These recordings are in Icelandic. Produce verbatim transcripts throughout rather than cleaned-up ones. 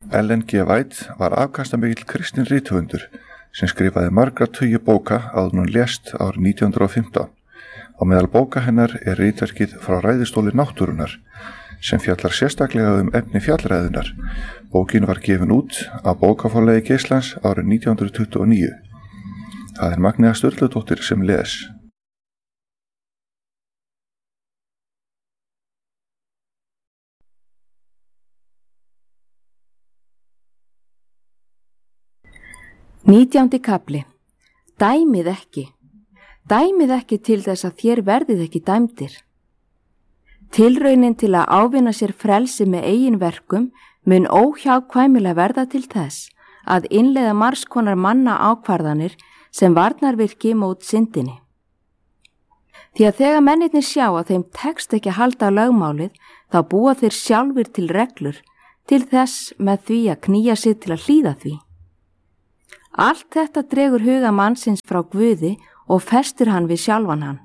Ellen G. White var afkastamikill kristinn rithöfundur sem skrifaði margra tugi bóka áður en hún lést árið nítján hundruð og fimmtán. Á meðal bóka hennar er ritverkið Frá ræðustóli náttúrunnar sem fjallar sérstaklega um efni fjallræðunnar. Bókin var gefin út á bókaforlagi Geislands árið nítján hundruð tuttugu og níu. Það er Magnea Sturludóttir sem les. Nítjándi kafli. Dæmið ekki. Dæmið ekki til þess að þér verðið ekki dæmdir. Tilraunin til að ávinna sér frelsi með eigin verkum mun óhjákvæmilega verða til þess að innleiða margskonar manna ákvarðanir sem varnarvirki mót syndinni. Því að þegar mennirnir sjá að þeim tekst ekki að halda lögmálið, þá búa þeir sjálfur til reglur til þess með því að knýja sig til að hlýða því. Allt þetta dregur huga mannsins frá Guði og festir hann við sjálfan hann.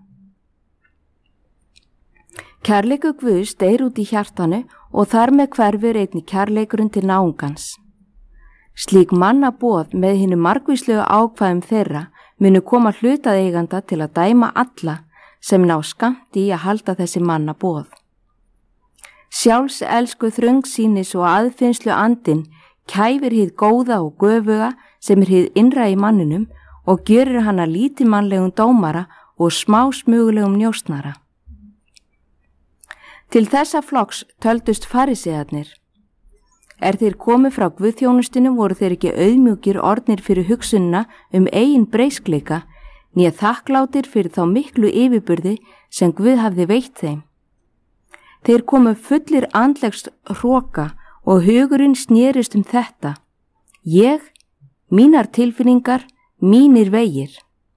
Kærleikur Guðs deyr út í hjartanu og þar með hverfur einnig kærleikurinn til náungans. Slík mannaboð með hinu margvíslegu ákvæðum þeirra munu koma hlutað eiganda til að dæma alla sem ná skammt í að halda þessi mannaboð. Sjálfs elsku þröngsýnis og aðfinnslu andinn kæfir hið góða og göfuga sem er hið innra í manninum og gjörir hana lítimannlegum dómara og smásmugulegum njósnara. Til þessa flokks töldust farisearnir. Er þeir komið frá guðþjónustinu voru þeir ekki auðmjúkir orðnir fyrir hugsunna um eigin breiskleika, né þakklátir fyrir þá miklu yfirburði sem Guð hafði veitt þeim. Þeir komu fullir andlegs hroka og hugurinn snerist um þetta. Ég, mínar tilfinningar, mínir vegir.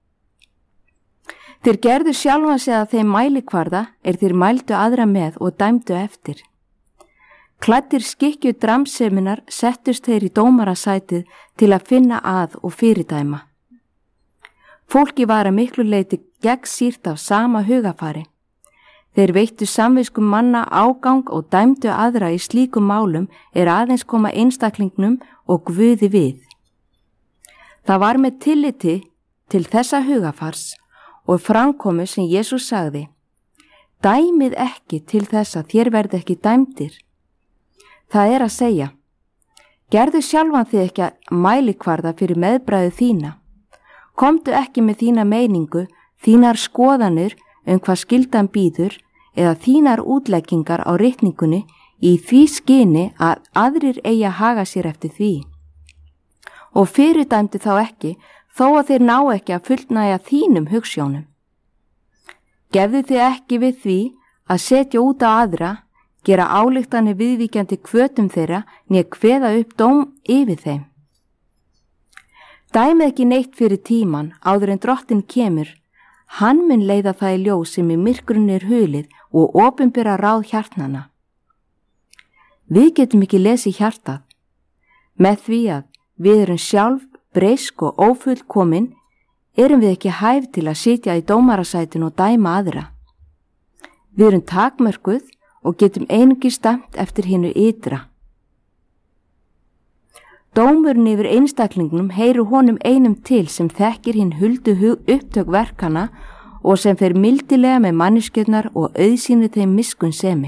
Þeir gerðu sjálfa sig að þeim mælikvarða er þeir mældu aðra með og dæmdu eftir. Klæddir skikkju dramseminar settust þeir í dómarasætið til að finna að og fyrirdæma. Fólki var að miklu leyti gegnsýrt af sama hugafari. Þeir veittu samviskum manna ágang og dæmdu aðra í slíkum málum er aðeins koma einstaklingnum og Guði við. Það var með tilliti til þessa hugafars og framkomu sem Jesús sagði: Dæmið ekki til þess að þér verði ekki dæmdir. Það er að segja: Gerðu sjálfan þig ekki að mælikvarða fyrir meðbræðu þína. Komdu ekki með þína meiningu, þínar skoðanir um hvað skyldan býður eða þínar útleggingar á ritningunni í því skyni að aðrir eigi að haga sér eftir því. Og fyrirdæmdu þá ekki, þó að þeir ná ekki að fullnægja þínum hugsjónum. Gefðu þið ekki við því að setja út á aðra, gera ályktanir viðvíkjandi hvötum þeirra, né kveða upp dóm yfir þeim. Dæmið ekki neitt fyrir tíman áður en drottinn kemur. Hann mun leiða það í ljós sem í myrkrun er hulið og opinbera ráð hjartnanna. Við getum ekki lesið hjartað. Með því að við erum sjálf breisk og ófullkomin, erum við ekki hæf til að sitja í dómarasætinu og dæma aðra. Við erum takmörkuð og getum einungis dæmt eftir hinu ytra. Dómurinn yfir einstaklingnum heyrir honum einum til sem þekkir hinn huldu upptök verkana og sem fer mildilega með manneskjurnar og auðsýnir þeim miskunnsemi.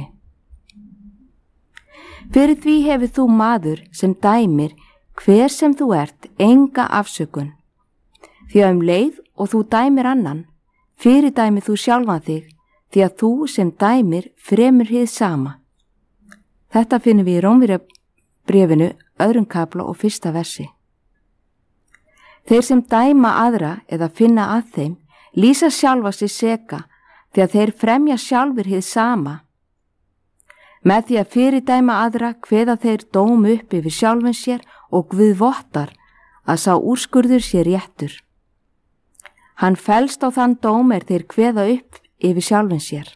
Fyrir því hefur þú maður sem dæmir hver sem þú ert enga afsökun. Því að um leið og þú dæmir annan, fyrirdæmir þú sjálfan þig, því að þú sem dæmir fremur hið sama. Þetta finnum við í Rómverjabréfinu öðrum kafla og fyrsta versi. Þeir sem dæma aðra eða finna að þeim lýsa sjálfa sig seka því að þeir fremja sjálfur hið sama. Með því að fyrirdæma aðra kveða þeir dóm upp yfir sjálfum sér og Guð vottar að sá úrskurður sé réttur. Hann fellst á þann dóm er þeir kveða upp yfir sjálfum sér.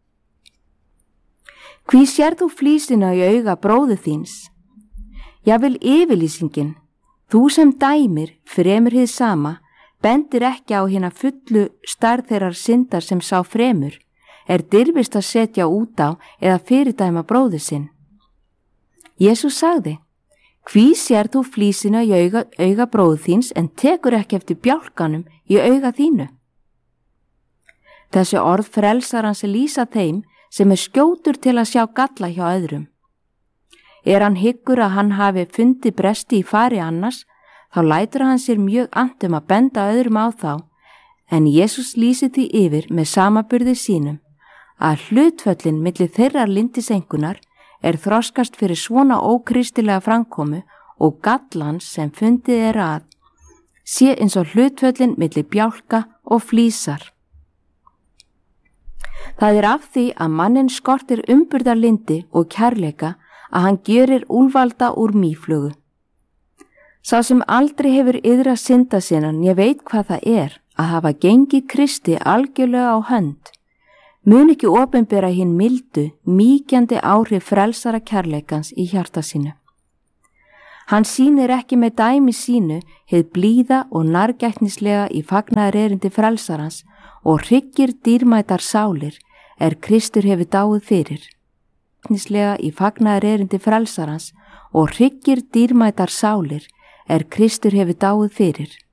Hví sér þú flísina í auga bróður þíns? Jafnvel yfirlýsingin, þú sem dæmir fremur hið sama, bendir ekki á hina fullu stærð þeirrar syndar sem sá fremur, er dirfist að setja út á eða fyrirdæma bróður sinn. Jesús sagði: Hví sér þú flísina í auga, auga bróður þíns en tekur ekki eftir bjálkanum í auga þínu? Þessi orð frelsarans lýsa þeim sem er skjótur til að sjá galla hjá öðrum. Er hann hyggur að hann hafi fundið bresti í fari annars, þá lætur hann sér mjög annt um að benda öðrum á þá, en Jesús lýsir því yfir með samaburði sínum að hlutföllin milli þeirrar lindisengunar er þroskast fyrir svona ókristilega framkomu og gallans sem fundið er að sé eins og hlutföllin milli bjálka og flísar. Það er af því að mannin skortir umburðarlyndi og kærleika að hann gjörir úlvalda úr mýflugu. Sá sem aldrei hefur yðra synda sinnan, ég veit hvað það er að hafa gengið Kristi algjörlega á hönd, mun ekki opinbera hinn mildu, mýkjandi áhrif frelsara kærleikans í hjarta sínu. Hann sýnir ekki með dæmi sínu hið blíða og nærgætnislega í fagnaðarerindi frelsarans og hryggir dýrmætar sálir er Kristur hefur dáið fyrir. Nærgætnislega í fagnaðarerindi frelsarans og hryggir dýrmætar sálir er Kristur hefur dáið fyrir.